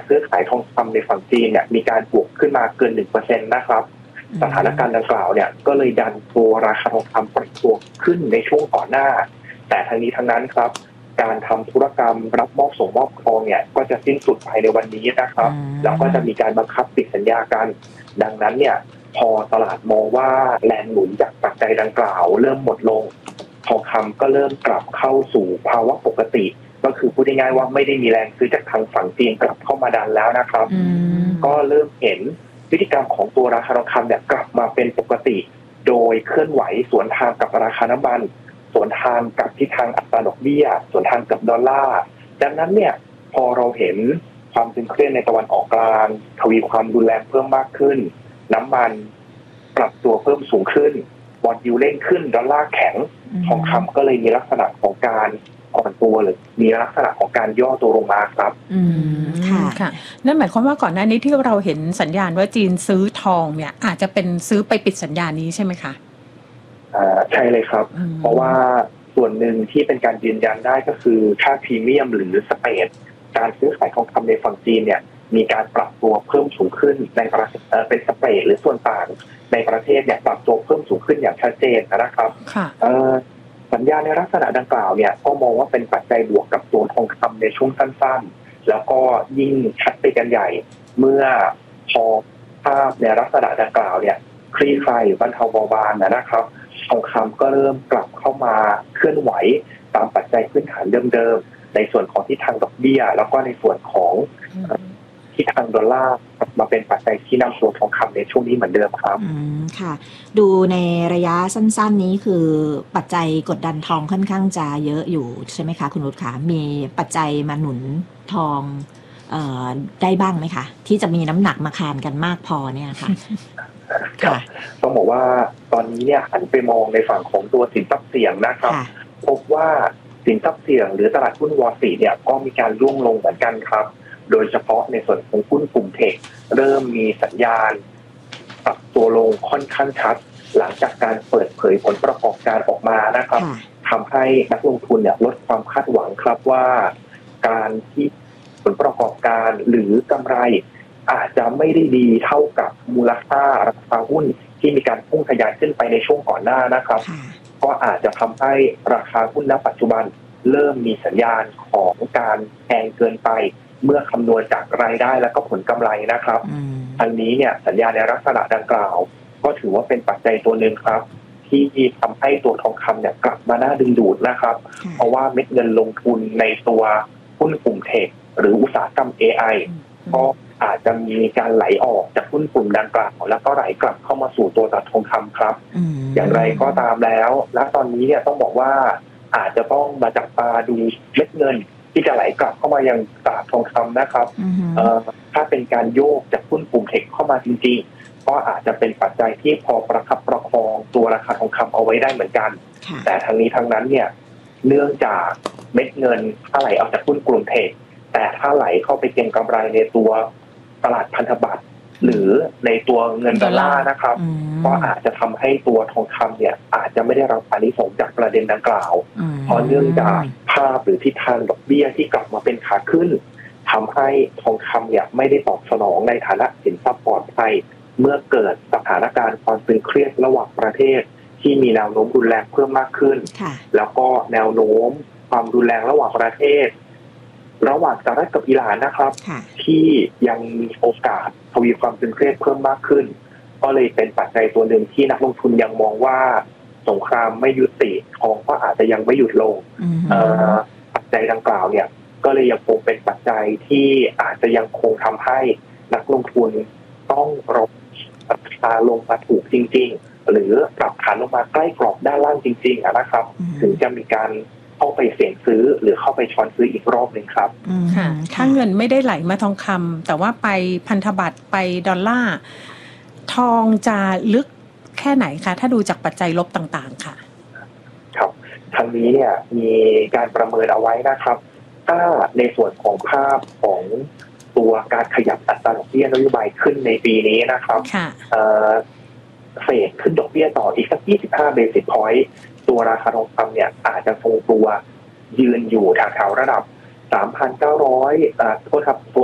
ซื้อขายทองคำในฝั่งจีนเนี่ยมีการบวกขึ้นมาเกิน 1% นะครับสถานการณ์ดังกล่าวเนี่ยก็เลยดันตัวราคาทองคำปรับตัวขึ้นในช่วงก่อนหน้าแต่ทั้งนี้ทั้งนั้นครับการทำธุรกรรมรับมอบส่งมอบทองเนี่ยก็จะสิ้นสุดภายในวันนี้นะครับแล้วก็จะมีการบังคับปิดสัญญากันดังนั้นเนี่ยพอตลาดมองว่าแรงหนุนจากปัจจัยดังกล่าวเริ่มหมดลงทองคำก็เริ่มกลับเข้าสู่ภาวะปกติก็คือพูดง่ายๆว่าไม่ได้มีแรงซื้อจากทางฝั่งจีนกลับเข้ามาดันแล้วนะครับก็เริ่มเห็นพฤติกรรมของตัวราคาทองคำเนี่ยกลับมาเป็นปกติโดยเคลื่อนไหวสวนทางกับราคาน้ำมันสวนทางกับทิศทางอัตราดอกเบี้ยสวนทางกับดอลลาร์ดังนั้นเนี่ยพอเราเห็นความตึงเครียดในตะวันออกกลางทวีความรุนแรงเพิ่มมากขึ้นน้ำมันปรับตัวเพิ่มสูงขึ้นบอนด์ยิลด์เร่งขึ้นดอลลาร์แข็งทองคำก็เลยมีลักษณะของการอ่อนตัวหรือมีลักษณะของการย่อตัวลงมาครับค่ะนั่นหมายความว่าก่อนหน้านี้ที่เราเห็นสัญญาณว่าจีนซื้อทองเนี่ยอาจจะเป็นซื้อไปปิดสัญญานี้ใช่ไหมคะใช่เลยครับเพราะว่าส่วนหนึ่งที่เป็นการยืนยันได้ก็คือค่าพรีเมียมหรือสเปรดการซื้อขายทองคำในฝั่งจีนเนี่ยมีการปรับตัวเพิ่มสูงขึ้นในเป็นสเปรดหรือส่วนต่างในประเทศเนี่ยปรับตัวเพิ่มสูงขึ้นอย่างชัดเจนนะครับสัญญาณในลักษณะดังกล่าวเนี่ยก็มองว่าเป็นปัจจัยบวกกับตัวทองคำในช่วงสั้นๆแล้วก็ยิ่งชัดไปกันใหญ่เมื่อพอภาพในลักษณะดังกล่าวเนี่ยคลี่คลายบรรเทาเบาบางนะครับทองคำก็เริ่มกลับเข้ามาเคลื่อนไหวตามปัจจัยพื้นฐานเดิมๆในส่วนของทิศทางดอกเบี้ยแล้วก็ในส่วนของทิศทางดอลลาร์มาเป็นปัจจัยที่นำตัวทองคำในช่วงนี้เหมือนเดิมครับค่ะดูในระยะสั้นๆนี้คือปัจจัยกดดันทองค่อนข้างจะเยอะอยู่ใช่ไหมคะคุณนุชคะมีปัจจัยมาหนุนทองได้บ้างไหมคะที่จะมีน้ำหนักมาคานกันมากพอเนี่ยค่ะค่ะต้องบอกว่าตอนนี้เนี่ยหันไปมองในฝั่งของตัวสินทรัพย์เสี่ยงนะครับพบว่าสินทรัพย์เสี่ยงหรือตลาดหุ้นวอลล์สตรีทเนี่ยก็มีการร่วงลงเหมือนกันครับโดยเฉพาะในส่วนของหุ้นกลุ่มเทคเริ่มมีสัญญาณปรับตัวลงค่อนข้างชัดหลังจากการเปิดเผยผลประกอบการออกมานะครับทำให้นักลงทุนเนี่ยลดความคาดหวังครับว่าการที่ผลประกอบการหรือกำไรอาจจะไม่ได้ดีเท่ากับมูลค่าราคาหุ้นที่มีการพุ่งทะยานขึ้นไปในช่วงก่อนหน้านะครับก็อาจจะทำให้ราคาหุ้นณปัจจุบันเริ่มมีสัญญาณของการแพงเกินไปเมื่อคำนวณจากรายได้และก็ผลกำไรนะครับอันนี้เนี่ยสัญญาณในลักษณะดังกล่าวก็ถือว่าเป็นปัจจัยตัวหนึ่งครับที่ทำให้ตัวทองคำเนี่ยกลับมาน่าดึงดูดนะครับเพราะว่าเม็ดเงินลงทุนในตัวหุ้นกลุ่มเทคหรืออุตสาหกรรม AI ก็อาจจะมีการไหลออกจากหุ้นกลุ่มดังกล่าวแล้วก็ไหลกลับเข้ามาสู่ตัวตลาดทองคำครับอย่างไรก็ตามแล้วและตอนนี้เนี่ยต้องบอกว่าอาจจะต้องมาจับตาดูเม็ดเงินที่จะไหลกลับเข้ามายังตลาดทองคำนะครับถ้าเป็นการโยกจากหุ้นกลุ่มเทคเข้ามาจริงๆก็อาจจะเป็นปัจจัยที่พอประคับประคองตัวราคาทองคำเอาไว้ได้เหมือนกันแต่ทั้งนี้ทั้งนั้นเนี่ยเนื่องจากเม็ดเงินถ้าไหลออกจากหุ้นกลุ่มเทคแต่ถ้าไหลเข้าไปเก็งกำไรในตัวตลาดพันธบัตรหรือในตัวเงินดอลลาร์นะครับก็อาจจะทำให้ตัวทองคำเนี่ยอาจจะไม่ได้รับอานิสงส์จากประเด็นดังกล่าวเพราะเนื่องจากภาพหรือทิศทางดอกเบี้ยที่กลับมาเป็นขาขึ้นทำให้ทองคำเนี่ยไม่ได้ตอบสนองในฐานะสินทรัพย์ปลอดภัยเมื่อเกิดสถานการณ์ความตึงเครียดระหว่างประเทศที่มีแนวโน้มรุนแรงเพิ่มมากขึ้นแล้วก็แนวโน้มความรุนแรงระหว่างประเทศระหว่างสหรัฐกับอิหร่านนะครับที่ยังมีโอกาสทวีความตึงเครียดเพิ่มมากขึ้นก็เลยเป็นปัจจัยตัวหนึ่งที่นักลงทุนยังมองว่าสงครามไม่ยุติทองก็อาจจะยังไม่หยุดลงปัจจัยดังกล่าวเนี่ยก็เลยยังคงเป็นปัจจัยที่อาจจะยังคงทำให้นักลงทุนต้องรอราคาลงมาถูกจริงๆหรือปรับฐานลงมาใกล้กรอบด้านล่างจริงๆนะครับถึงจะมีการเข้าไปเสี่ยงซื้อหรือเข้าไปช้อนซื้ออีกรอบหนึ่งครับค่ะถ้าเงินไม่ได้ไหลมาทองคำแต่ว่าไปพันธบัตรไปดอลลาร์ทองจะลึกแค่ไหนคะถ้าดูจากปัจจัยลบต่างๆค่ะครับทางนี้เนี่ยมีการประเมินเอาไว้นะครับถ้าในส่วนของภาพของตัวการขยับอัตราดอกเบี้ยนโยบายขึ้นในปีนี้นะครับเฟดขึ้นดอกเบี้ยต่ออีกสัก25 เบสิสพอยต์ตัวราคาทองคำเนี่ยอาจจะทรงตัวยืนอยู่แถวๆระดับ 3,900 โทษครับ